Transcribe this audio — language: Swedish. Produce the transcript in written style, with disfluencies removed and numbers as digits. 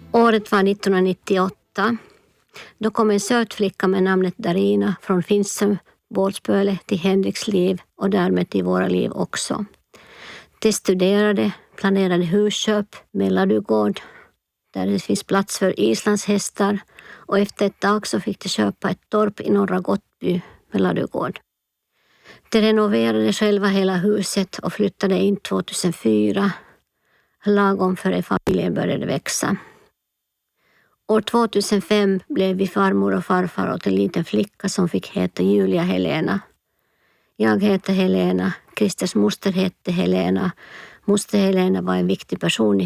Året var 1998. Då kom en söt flicka med namnet Darina från Finnsö, Bålspöle till Henriks liv och därmed till våra liv också. De studerade, planerade husköp med ladugård där det finns plats för islandshästar och efter ett tag så fick de köpa ett torp i norra Gottby med ladugård. De renoverade själva hela huset och flyttade in 2004, lagom före familjen började växa. År 2005 blev vi farmor och farfar åt en liten flicka som fick heta Julia Helena. Jag heter Helena, Christers moster hette Helena. Moster Helena var en viktig person i